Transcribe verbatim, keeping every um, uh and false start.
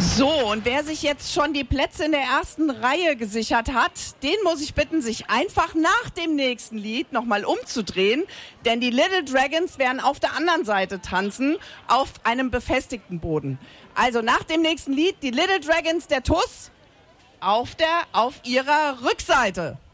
So, und wer sich jetzt schon die Plätze in der ersten Reihe gesichert hat, den muss ich bitten, sich einfach nach dem nächsten Lied nochmal umzudrehen, denn die Little Dragons werden auf der anderen Seite tanzen, auf einem befestigten Boden. Also nach dem nächsten Lied, die Little Dragons der T U S auf der, auf ihrer Rückseite.